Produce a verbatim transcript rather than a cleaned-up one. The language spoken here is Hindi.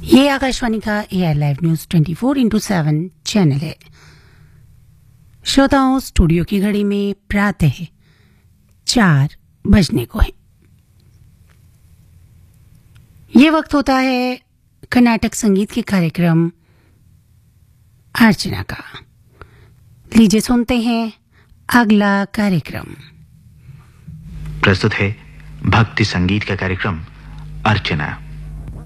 ये आकाशवाणी का AR live news twenty four into seven channel है। श्रोताओं, स्टूडियो की घड़ी में प्रातः चार बजने को है। ये वक्त होता है कर्नाटक संगीत के कार्यक्रम अर्चना का। लीजिए सुनते हैं अगला कार्यक्रम। प्रस्तुत है भक्ति संगीत का कार्यक्रम अर्चना।